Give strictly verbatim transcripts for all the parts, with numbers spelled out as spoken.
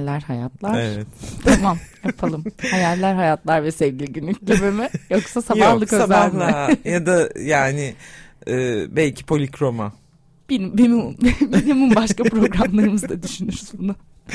Hayaller hayatlar. Evet. Tamam, yapalım. Hayaller hayatlar ve sevgili günlük gibi mi? Yoksa sabahlık Yok, özel sabahla mi? ya da yani e, belki polikroma. Benim, benim, benim başka programlarımızda düşünürüz bunu.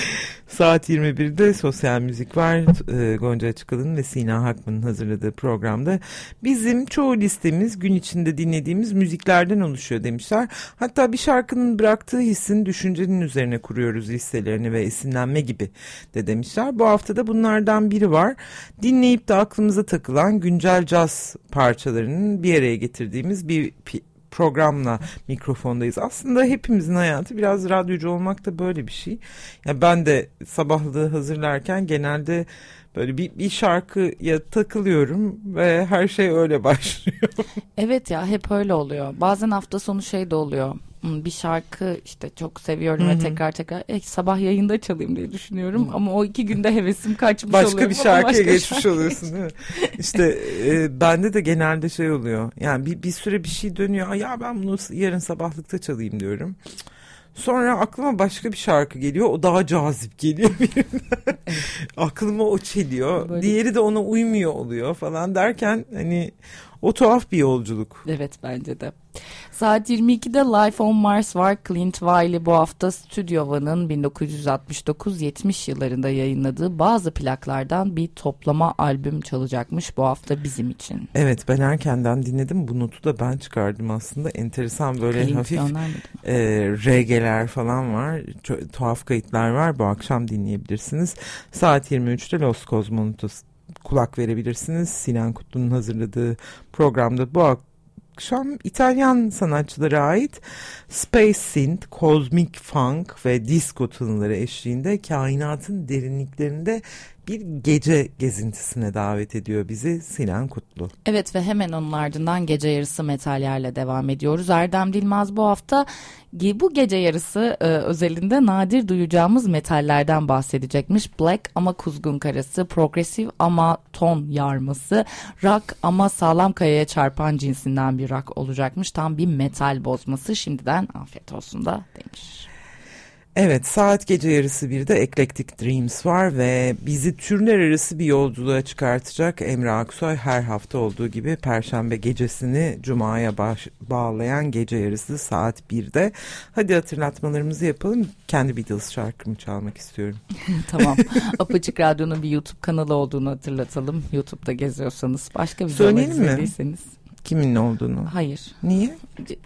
Saat yirmi birde sosyal müzik var. E, Gonca Açıkalın ve Sina Hakman'ın hazırladığı programda bizim çoğu listemiz gün içinde dinlediğimiz müziklerden oluşuyor demişler. Hatta bir şarkının bıraktığı hissin, düşüncenin üzerine kuruyoruz listelerini ve esinlenme gibi de demişler. Bu haftada bunlardan biri var. Dinleyip de aklımıza takılan güncel caz parçalarının bir araya getirdiğimiz bir programla mikrofondayız. Aslında hepimizin hayatı biraz radyocu olmak da böyle bir şey. Ya ben de sabahlığı hazırlarken genelde böyle bir, bir şarkıya takılıyorum ve her şey öyle başlıyor. Evet ya, hep öyle oluyor. Bazen hafta sonu şey de oluyor. Bir şarkı işte çok seviyorum, Hı-hı. ve tekrar tekrar e, sabah yayında çalayım diye düşünüyorum. Hı-hı. Ama o iki günde hevesim kaçmış başka oluyor. Bir şarkıya başka geçmiş şarkı oluyorsun değil mi? İşte e, bende de genelde şey oluyor. Yani bir, bir süre bir şey dönüyor. Ay ya ben bunu yarın sabahlıkta çalayım diyorum. Sonra aklıma başka bir şarkı geliyor. O daha cazip geliyor birinden. Evet. Aklıma o çeliyor. Böyle... Diğeri de ona uymuyor oluyor falan derken hani o tuhaf bir yolculuk. Evet, bence de. Saat yirmi ikide Life on Mars var. Clint Wiley bu hafta Studio One'ın bin dokuz yüz altmış dokuz yetmiş yıllarında yayınladığı bazı plaklardan bir toplama albüm çalacakmış bu hafta bizim için. Evet, ben erkenden dinledim. Bu notu da ben çıkardım aslında. Enteresan böyle Clint hafif e, reggae'ler falan var. Çok, tuhaf kayıtlar var. Bu akşam dinleyebilirsiniz. Saat yirmi üçte Los Cosmonauts'a kulak verebilirsiniz. Sinan Kutlu'nun hazırladığı programda bu akşam İtalyan sanatçılara ait Space Synth, Cosmic Funk ve Disco tınıları eşliğinde kainatın derinliklerinde bir gece gezintisine davet ediyor bizi Sinan Kutlu. Evet, ve hemen onun ardından gece yarısı metalyerle devam ediyoruz. Erdem Dilmaz bu hafta bu gece yarısı e, özelinde nadir duyacağımız metallerden bahsedecekmiş. Black ama kuzgun karası, progresif ama ton yarması, rock ama sağlam kayaya çarpan cinsinden bir rock olacakmış. Tam bir metal bozması. Şimdiden afiyet olsun da demiş. Evet, saat gece yarısı birde Eclectic Dreams var ve bizi türler arası bir yolculuğa çıkartacak. Emre Aksoy her hafta olduğu gibi Perşembe gecesini Cuma'ya baş, bağlayan gece yarısı saat birde. Hadi hatırlatmalarımızı yapalım. Kendi Beatles şarkımı çalmak istiyorum. Tamam. Apaçık Radyo'nun bir YouTube kanalı olduğunu hatırlatalım. YouTube'da geziyorsanız, başka videolar izlediyseniz. Kimin olduğunu? Hayır. Niye?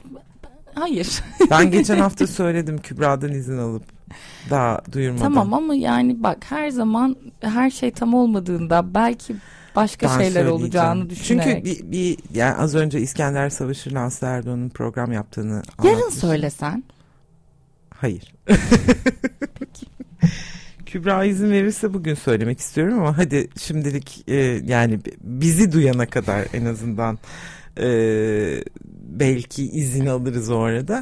Hayır. Ben geçen hafta söyledim, Kübra'dan izin alıp daha duyurmadan. Tamam ama yani bak, her zaman her şey tam olmadığında belki başka ben şeyler olacağını düşünerek. Çünkü bir, bir yani az önce İskender Savaşır'la Aslı Erdoğan'ın program yaptığını anlatmıştım. Yarın söylesen. Hayır. Peki. Kübra izin verirse bugün söylemek istiyorum ama hadi şimdilik e, yani bizi duyana kadar en azından e, belki izin alırız o arada.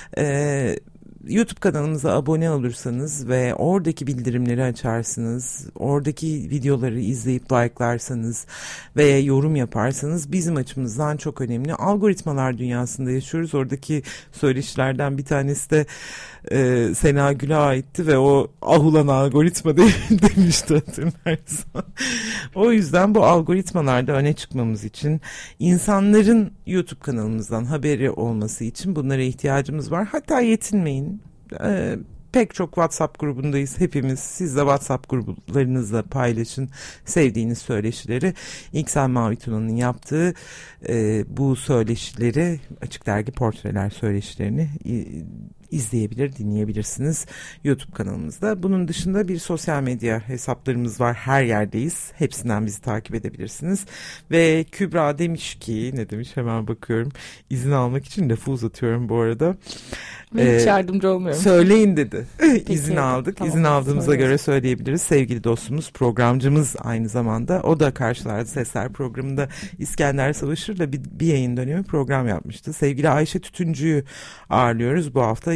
E, YouTube kanalımıza abone olursanız ve oradaki bildirimleri açarsınız, oradaki videoları izleyip like'larsanız ve yorum yaparsanız bizim açımızdan çok önemli. Algoritmalar dünyasında yaşıyoruz. Oradaki söyleşilerden bir tanesi de e, Sena Gül'e aitti ve o ahulan algoritma de, demişti hatırlarsan. O yüzden bu algoritmalarda öne çıkmamız için, insanların YouTube kanalımızdan haberi olması için bunlara ihtiyacımız var. Hatta yetinmeyin. Ee, pek çok WhatsApp grubundayız hepimiz. Siz de WhatsApp gruplarınızla paylaşın sevdiğiniz söyleşileri. İlksel Mavi Tuna'nın yaptığı e, bu söyleşileri, Açık Dergi Portreler söyleşilerini e, izleyebilir, dinleyebilirsiniz YouTube kanalımızda. Bunun dışında bir sosyal medya hesaplarımız var. Her yerdeyiz. Hepsinden bizi takip edebilirsiniz. Ve Kübra demiş ki, ne demiş hemen bakıyorum. İzin almak için lafı uzatıyorum bu arada. Ben ee, hiç yardımcı olmuyorum. Söyleyin dedi. İzin aldık. Tamam, İzin aldığımıza söyle. göre söyleyebiliriz. Sevgili dostumuz, programcımız aynı zamanda. O da Karşılarda Sesler programında İskender Savaşır'la bir, bir yayın dönemi program yapmıştı. Sevgili Ayşe Tütüncü'yü ağırlıyoruz bu hafta.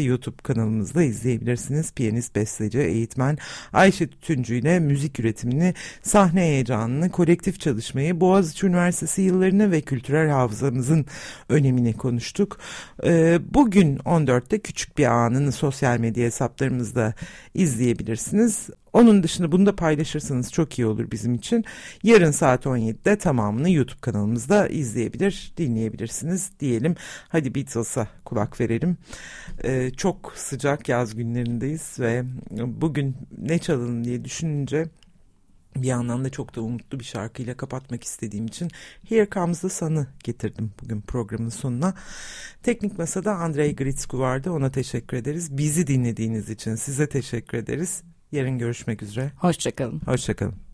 YouTube kanalımızda izleyebilirsiniz. Piyanist, besteci, eğitmen Ayşe Tütüncü ile müzik üretimini, sahne heyecanını, kolektif çalışmayı, Boğaziçi Üniversitesi yıllarını ve kültürel hafızamızın önemini konuştuk. Ee, bugün on dörtte Küçük Bir Anını sosyal medya hesaplarımızda izleyebilirsiniz. Onun dışında bunu da paylaşırsanız çok iyi olur bizim için. Yarın saat on yedide tamamını YouTube kanalımızda izleyebilir, dinleyebilirsiniz diyelim. Hadi Beatles'a kulak verelim. Ee, çok sıcak yaz günlerindeyiz ve bugün ne çalalım diye düşününce bir yandan da çok da umutlu bir şarkıyla kapatmak istediğim için Here Comes the Sun'ı getirdim bugün programın sonuna. Teknik Masa'da Andrei Gritsku vardı, ona teşekkür ederiz. Bizi dinlediğiniz için size teşekkür ederiz. Yarın görüşmek üzere. Hoşçakalın. Hoşçakalın.